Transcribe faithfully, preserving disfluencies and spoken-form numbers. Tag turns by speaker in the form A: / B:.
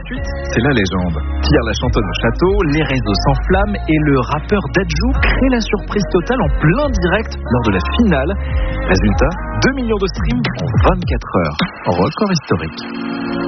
A: ensuite, c'est la légende. Pierre la chantonne au château, les réseaux s'enflamment et le rappeur Dadju crée la surprise totale en plein direct lors de la finale. Résultat, deux millions de streams en vingt-quatre heures. Record historique.